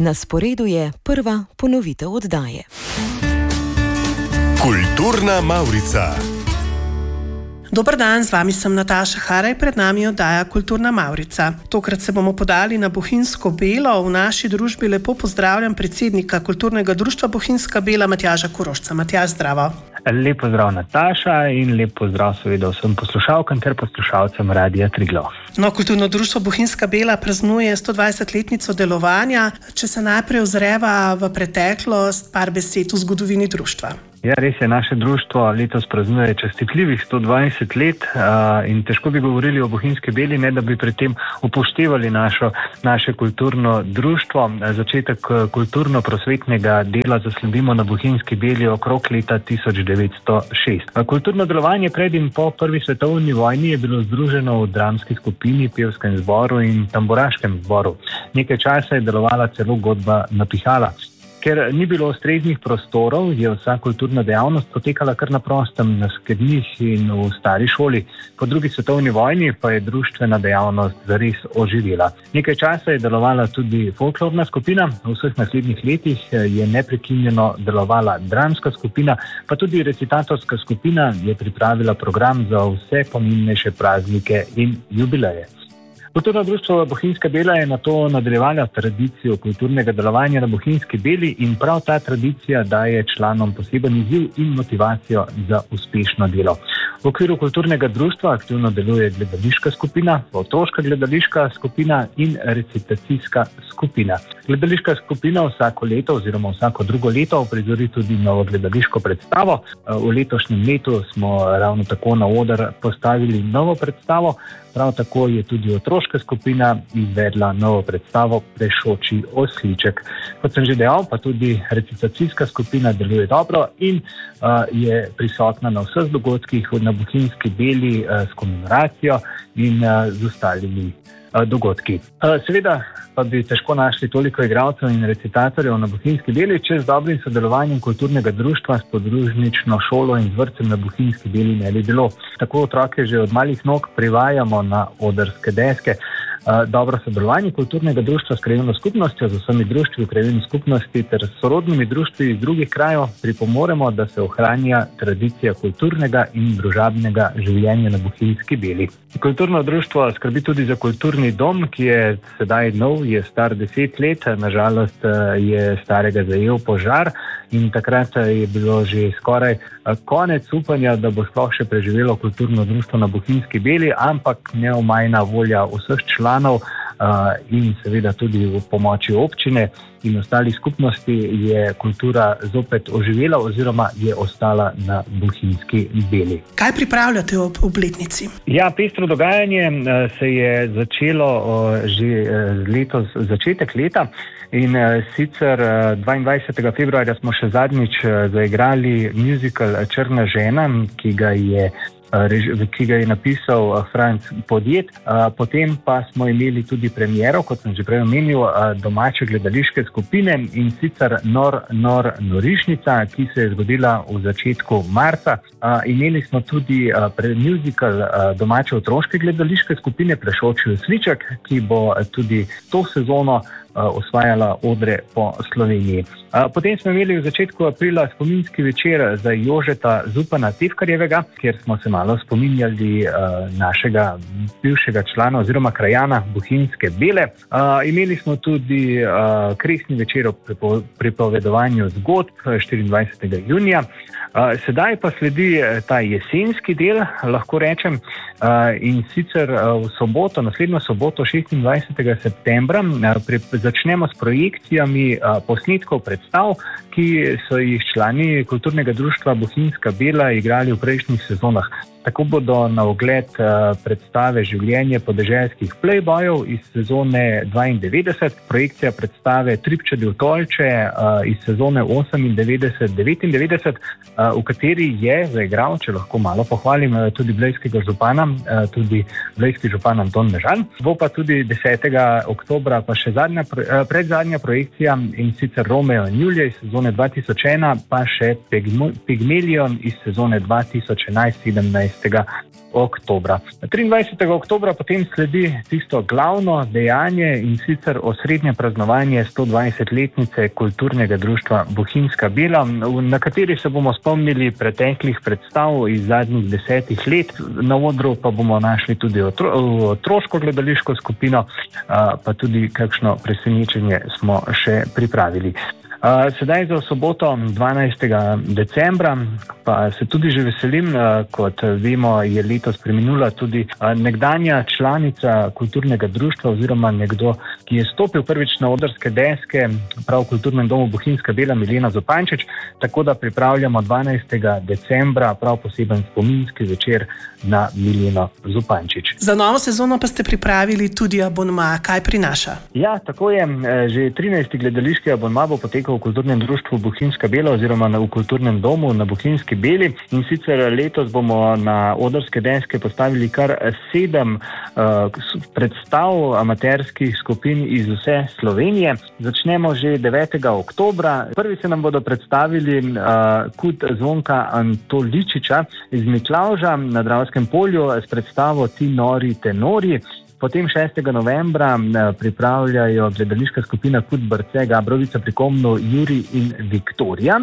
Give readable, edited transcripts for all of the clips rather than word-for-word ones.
Na sporedu je prva ponovitev oddaje. Kulturna Mavrica. Dober dan, z vami sem Nataša Haraj, pred nami oddaja Kulturna Mavrica. Tokrat se bomo podali na Bohinjsko Belo. V naši družbi lepo pozdravljam predsednika Kulturnega društva Bohinjska Bela, Matjaža Korošca. Matjaž, zdravo. Lep pozdrav, Nataša, in lep pozdrav seveda vsem poslušalkam ter poslušalcem Radia Triglav. Kulturno društvo Bohinjska Bela praznuje 120-letnico delovanja. Če se najprej ozreva v preteklost, par besed o zgodovini društva. Ja, res je, naše društvo letos praznuje častitljivih 120 let in težko bi govorili o Bohinjski Beli, ne da bi pri tem upoštevali naše kulturno društvo. Začetek kulturno-prosvetnega dela zasledimo na Bohinjski Beli okrog leta 1906. Kulturno delovanje pred in po prvi svetovni vojni je bilo združeno v dramski skupini, pevskem zboru in tamburaškem zboru. Nekaj časa je delovala celo godba Napihala. Ker ni bilo ustreznih prostorov, je vsa kulturna dejavnost potekala kar na prostem, na skednjih in v stari šoli. Po drugi svetovni vojni pa je društvena dejavnost zares oživela. Nekaj časa je delovala tudi folklorna skupina, v vseh naslednjih letih je neprekinjeno delovala dramska skupina, pa tudi recitatorska skupina je pripravila program za vse pomembnejše praznike in jubileje. Kulturno društvo Bohinjska Bela je nato nadaljevala tradicijo kulturnega delovanja na Bohinjski Beli in prav ta tradicija daje članom poseben izziv in motivacijo za uspešno delo. V okviru kulturnega društva aktivno deluje gledališka skupina, otroška gledališka skupina in recitacijska skupina. Gledališka skupina vsako leto oziroma vsako drugo leto uprizori tudi novo gledališko predstavo. V letošnjem letu smo ravno tako na oder postavili novo predstavo. Prav tako je tudi otroška skupina izvedla novo predstavo Plešoči osliček. Kot sem že dejal, pa tudi recitacijska skupina deluje dobro in je prisotna na vseh dogodkih na Bohinjski Beli s komemoracijo in z ostalimi dogodki. Seveda pa bi težko našli toliko igralcev in recitatorjev na Bohinjski Beli, če z dobrim sodelovanjem kulturnega društva s podružnično šolo in z vrtcem na Bohinjski Beli ne bi bilo. Tako otroke že od malih nog privajamo na odrske deske. Dobro sodelovanje kulturnega društva s krajevno skupnostjo, z vsemi društvi v krajevni skupnosti ter s sorodnimi društvi iz drugih krajev pripomoremo, da se ohranja tradicija kulturnega in družabnega življenja na Bohinjski Beli. Kulturno društvo skrbi tudi za kulturni dom, ki je sedaj nov, je star 10 let, nažalost je starega zajel požar in takrat je bilo že skoraj konec upanja, da bo sploh še preživelo kulturno društvo na Bohinjski Beli, ampak neomajna volja vseh članov in seveda tudi v pomoči občine in ostalih skupnosti je kultura zopet oživela oziroma je ostala na Bohinjski Beli. Kaj pripravljate ob obletnici? Ja, pestro dogajanje se je začelo že letos, začetek leta in sicer 22. februarja smo še zadnjič zaigrali musical Črna žena, ki ga je napisal Franc Podjet. Potem pa smo imeli tudi premiero, kot sem že prej omenil, domače gledališke skupine in sicer Norišnica, ki se je zgodila v začetku marca. Imeli smo tudi musical domače otroške gledališke skupine Plešoči osliček, ki bo tudi to sezono osvajala odre po Sloveniji. Potem smo imeli v začetku aprila spominski večer za Jožeta Zupana Tevkarjevega, kjer smo se malo spominjali našega bivšega člana oziroma krajana Bohinjske Bele. Imeli smo tudi kresni večer o pripovedovanju zgodb 24. junija. Sedaj pa sledi ta jesenski del, lahko rečem, in sicer v soboto, naslednjo soboto 26. septembra začnemo s projekcijami posnetkov predstav, ki so jih člani kulturnega društva Bohinjska Bela igrali v prejšnjih sezonah. Tako bodo na ogled predstave Življenje podeželskih plejbojev iz sezone 92, projekcija predstave Tripče del Tolče iz sezone 98-99, v kateri je zaigral, če lahko malo pohvalim, tudi blejskega župana, tudi blejski župan Anton Mežan. Bo pa tudi 10. oktobra pa še predzadnja projekcija, in sicer Romeo in Julija iz sezone 2001, pa še Pygmalion iz sezone 2011-17. oktobra. 23. oktobra potem sledi tisto glavno dejanje, in sicer osrednje praznovanje 120-letnice kulturnega društva Bohinjska Bela, na kateri se bomo spomnili preteklih predstav iz zadnjih 10 let. Na odru pa bomo našli tudi otroško gledališko skupino, pa tudi kakšno presenečenje smo še pripravili. Sedaj za soboto 12. decembra pa se tudi že veselim, kot vemo, je letos preminula tudi nekdanja članica kulturnega društva oziroma nekdo, ki je stopil prvič na odrske deske prav v Kulturnem domu Bohinjska Bela, Milena Zupančič, tako da pripravljamo 12. decembra prav poseben spominski večer na Mileno Zupančič. Za novo sezono pa ste pripravili tudi abonma. Kaj prinaša? Ja, tako je. Že 13. gledališki abonma bo potekal v Kulturnem društvu Bohinjska Bela oziroma v Kulturnem domu na Bohinjski Beli, in sicer letos bomo na odrske deske postavili kar 7 predstav amaterskih skupin iz vse Slovenije. Začnemo že 9. oktobra. Prvi se nam bodo predstavili Kut Zvonka Antoličiča iz Miklavža na Dravskem polju s predstavo Ti nori tenori. Potem 6. novembra pripravljajo gledališka skupina Kut Brce, Gabrovica pri Komnu, Juri in Viktorija.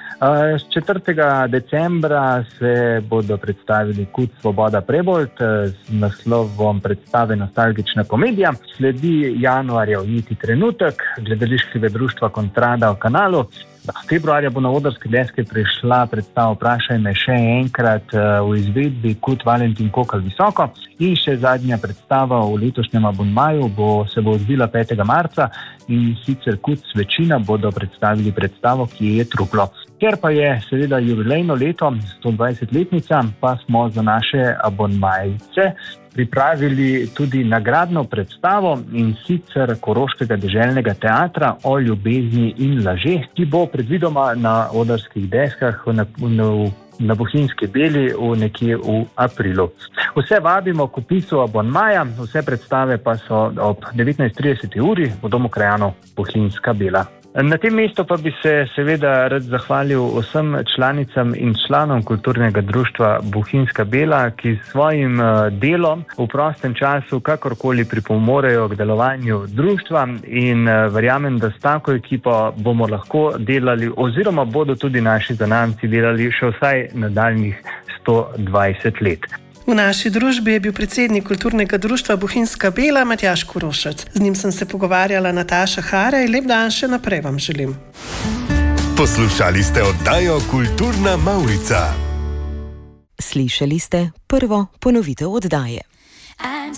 4. decembra se bodo predstavili Kut Svoboda Prebold z naslovom predstave Nostalgična komedija. Sledi januarja Ujeti trenutek gledališkega društva Kontrada v Kanalu. Februarja bo na odrske deske prišla predstava Vprašaj me še enkrat v izvedbi Kut Valentin Kokal Visoko. In še zadnja predstava v letošnjem abonmaju se bo odvila 5. marca, in sicer Kut Svečina bodo predstavili predstavo Kje je truplo. Ker pa je seveda jubilejno leto, 120-letnica, pa smo za naše abonmajce pripravili tudi nagradno predstavo, in sicer Koroškega deželnega teatra O ljubezni in lažeh, ki bo predvidoma na odrskih deskah na Bohinjski Beli nekje v aprilu. Vse vabimo k vpisu abonmaja, vse predstave pa so ob 19:30 v Domu krajanov Bohinjska Bela. Na tem mestu pa bi se seveda rad zahvalil vsem članicam in članom Kulturnega društva Bohinjska Bela, ki s svojim delom v prostem času kakorkoli pripomorejo k delovanju društva, in verjamem, da s tako ekipo bomo lahko delali oziroma bodo tudi naši zanamci delali še vsaj nadaljnjih 120 let. V naši družbi je bil predsednik Kulturnega društva Bohinjska Bela Matjaž Kurošec. Z njim sem se pogovarjala Nataša Harej. Lep dan še naprej vam želim. Poslušali ste oddajo Kulturna Mavrica. Slišali ste prvo ponovitev oddaje.